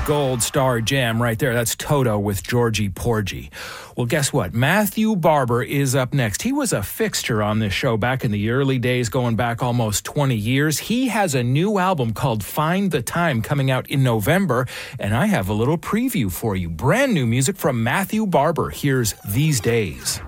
gold star jam right there. That's Toto with Georgie Porgy. Well, guess what? Matthew Barber is up next. He was a fixture on this show back in the early days, going back almost 20 years. He has a new album called Find the Time coming out in November, and I have a little preview for you. Brand new music from Matthew Barber. Here's These Days.